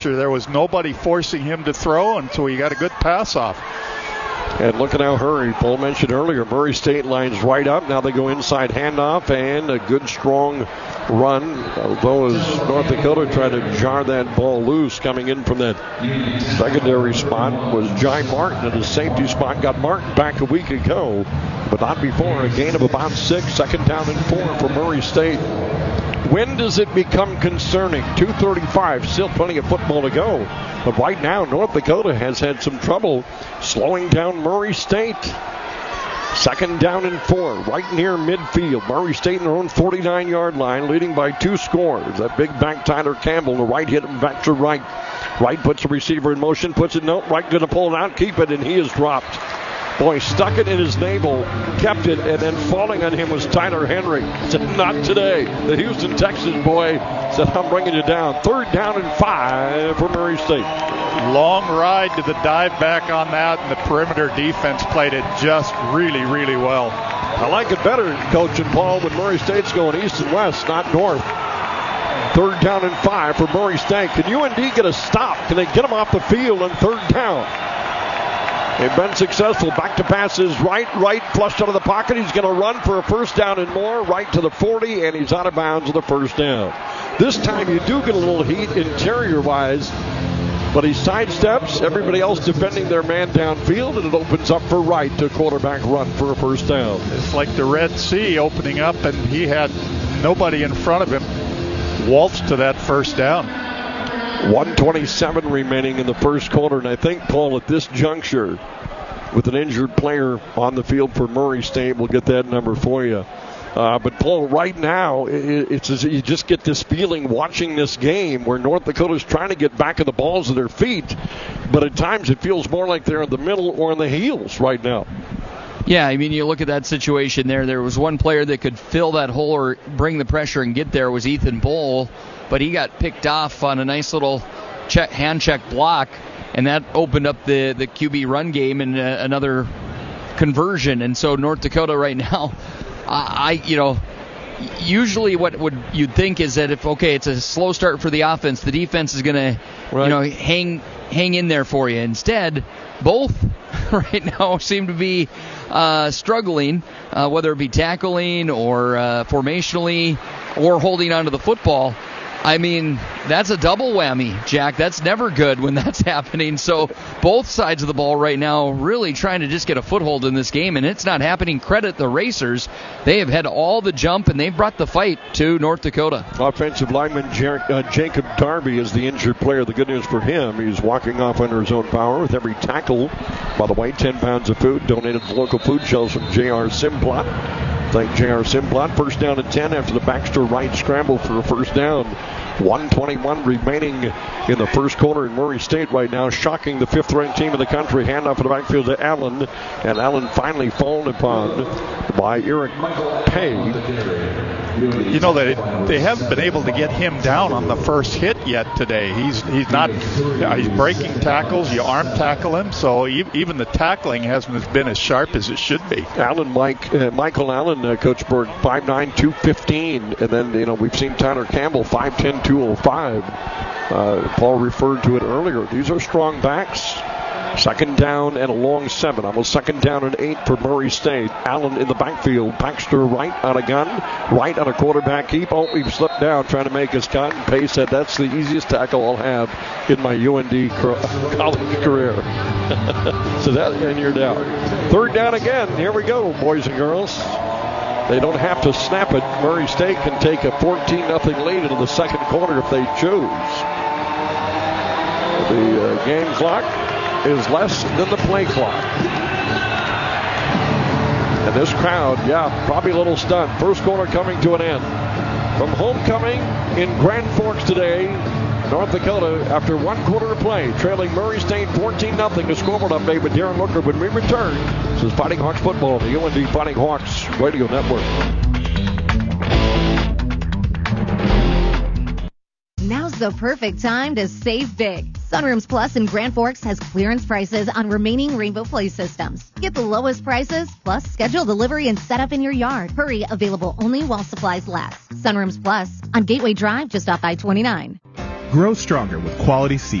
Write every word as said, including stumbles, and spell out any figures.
There was nobody forcing him to throw, and so he got a good pass off. And look at how hurried. Paul mentioned earlier, Murray State lines right up. Now they go inside handoff and a good strong run. Although as North Dakota tried to jar that ball loose coming in from that secondary spot was Jai Martin at his safety spot. Got Martin back a week ago, but not before. A gain of about six. Second down and four for Murray State. When does it become concerning? two thirty-five, still plenty of football to go. But right now, North Dakota has had some trouble slowing down Murray State. Second down and four, right near midfield. Murray State in their own forty-nine-yard line, leading by two scores. That big back Tyler Campbell, the right hit him back to right. Right puts the receiver in motion, puts it, no, right going to pull it out, keep it, and he is dropped. Boy, stuck it in his navel, kept it, and then falling on him was Tyler Henry. Said, not today. The Houston Texans boy said, I'm bringing you down. Third down and five for Murray State. Long ride to the dive back on that, and the perimeter defense played it just really, really well. I like it better, Coach and Paul, when Murray State's going east and west, not north. Third down and five for Murray State. Can U N D get a stop? Can they get them off the field on third down? They've been successful. Back to passes right, right, flushed out of the pocket. He's going to run for a first down and more, right to the forty, and he's out of bounds with the first down. This time you do get a little heat interior-wise, but he sidesteps. Everybody else defending their man downfield, and it opens up for Wright to quarterback run for a first down. It's like the Red Sea opening up, and he had nobody in front of him. Waltzed to that first down. one twenty-seven remaining in the first quarter, and I think, Paul, at this juncture, with an injured player on the field for Murray State, we'll get that number for you. Uh, but, Paul, right now, it's as you just get this feeling watching this game where North Dakota's trying to get back in the balls of their feet, but at times it feels more like they're in the middle or in the heels right now. Yeah, I mean, you look at that situation there. There was one player that could fill that hole or bring the pressure and get there was Ethan Bowl, but he got picked off on a nice little check, hand check block, and that opened up the, the Q B run game and uh, another conversion. And so North Dakota right now, I, I you know, usually what would you'd think is that if, okay, it's a slow start for the offense, the defense is going to, right. you know, hang hang in there for you. Instead, both right now seem to be uh, struggling, uh, whether it be tackling or uh, formationally or holding onto the football. I mean, that's a double whammy, Jack. That's never good when that's happening. So both sides of the ball right now really trying to just get a foothold in this game, and it's not happening. Credit the Racers. They have had all the jump, and they've brought the fight to North Dakota. Offensive lineman Jer- uh, Jacob Darby is the injured player. The good news for him, he's walking off under his own power with every tackle. By the way, ten pounds of food donated to local food shelves from J R Simplot. Thank J R Simplot. First down and ten after the Baxter Wright scramble for a first down. one twenty-one remaining in the first quarter in Murray State right now. Shocking the fifth-ranked team in the country. Handoff in the backfield to Allen. And Allen finally fallen upon by Eric Pay. You know, they they haven't been able to get him down on the first hit yet today. He's he's not he's breaking tackles. You arm tackle him, so even the tackling hasn't been as sharp as it should be. Allen, Mike, uh, Michael Allen, uh, Coach Berg, five nine, two fifteen, and then you know we've seen Tyler Campbell five ten, two oh five. Uh, Paul referred to it earlier. These are strong backs. Second down and a long seven. Almost second down and eight for Murray State. Allen in the backfield. Baxter right on a gun. Right on a quarterback keep. Oh, he slipped down trying to make his cut. And Pace said, that's the easiest tackle I'll have in my U N D college career. So that, and you're down. Third down again. Here we go, boys and girls. They don't have to snap it. Murray State can take a fourteen nothing lead into the second quarter if they choose. The uh, game clock is less than the play clock. And this crowd, yeah, probably a little stunned. First quarter coming to an end. From homecoming in Grand Forks today, North Dakota, after one quarter of play, trailing Murray State fourteen nothing. A scoreboard update with Darren Looker when we return. This is Fighting Hawks football, the U N D Fighting Hawks Radio Network. Now's the perfect time to save big. Sunrooms Plus in Grand Forks has clearance prices on remaining Rainbow Play systems. Get the lowest prices, plus schedule delivery and setup in your yard. Hurry, available only while supplies last. Sunrooms Plus on Gateway Drive, just off I twenty-nine. Grow stronger with quality seed.